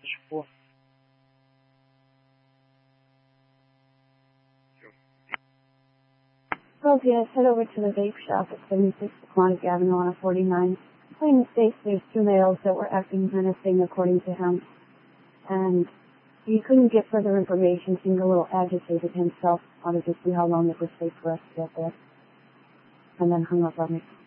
Ничего. Okay, let's head over to the vape shop at 76 Quantic Avenue on 49. Plain states there's 2 males that were acting menacing according to him. And he couldn't get further information, seemed a little agitated himself, wanted to see how long it would take for us to get there. And then hung up on me.